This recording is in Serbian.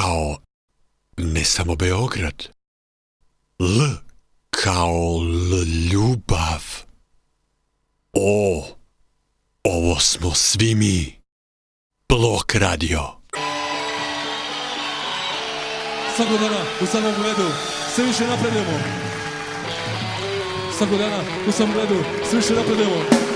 kao ne samo Beograd. L kao ljubav. O, ovo smo svi mi. Blok radio. Svakog dana u samom gledu sve više napredujemo. Svakog dana u samom gledu sve više napredujemo.